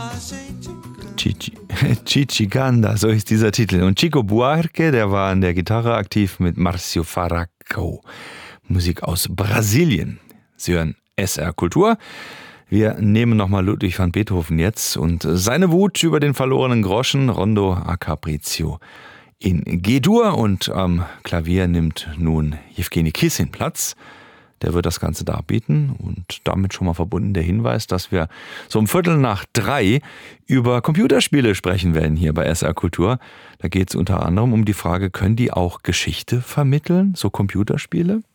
Chiciganda, so ist dieser Titel. Und Chico Buarque, der war an der Gitarre aktiv mit Marcio Faraco. Musik aus Brasilien. Sie hören SR Kultur. Wir nehmen nochmal Ludwig van Beethoven jetzt und seine Wut über den verlorenen Groschen, Rondo a Capriccio in G-Dur. Und am Klavier nimmt nun Jewgeni Kissin Platz. Der wird das Ganze darbieten und damit schon mal verbunden der Hinweis, dass wir so um 2:45 über Computerspiele sprechen werden hier bei SR Kultur. Da geht es unter anderem um die Frage, können die auch Geschichte vermitteln, so Computerspiele?